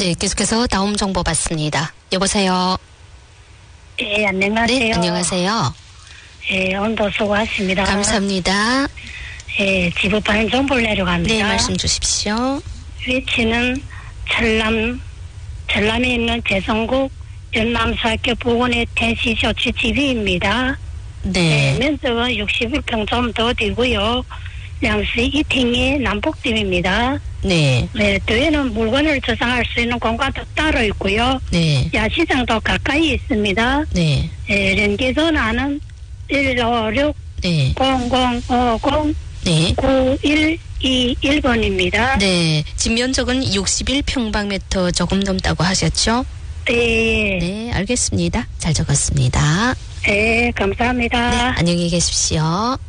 네, 계속해서 다음 정보 받습니다. 여보세요. 예, 안녕하세요. 네, 안녕하세요. 예, 오늘도 수고하십니다. 감사합니다. 예, 지부파인 정보를 내려갑니다. 네, 말씀 주십시오. 위치는 전남에 있는 재성국 연남수학교 부근의 텐시쇼츠 집입니다. 네. 면적은 61평 좀 더 되고요. 양수 이팅의 남북집입니다. 네. 네, 뒤에는 물건을 저장할 수 있는 공간도 따로 있고요. 네. 야시장도 가까이 있습니다. 네. 예, 연계 전화는 156 네. 0050 네. 9121번입니다. 네. 집 면적은 61평방미터 조금 넘다고 하셨죠? 네. 네, 알겠습니다. 잘 적었습니다. 네, 감사합니다. 네, 안녕히 계십시오.